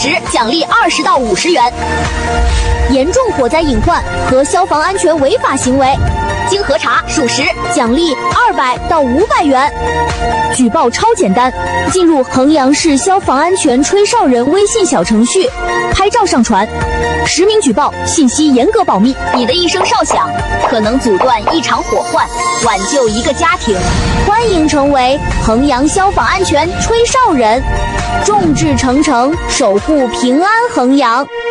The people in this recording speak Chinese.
实，奖励20到50元。严重火灾隐患和消防安全违法行为，经核查属实，奖励200到500元。举报超简单，进入衡阳市消防安全吹哨人微信小程序，拍照上传，实名举报，信息严格保密。你的一声哨响，可能阻断一场火患，挽救一个家庭。欢迎成为衡阳消防安全吹哨人，众志成城，守护平安衡阳。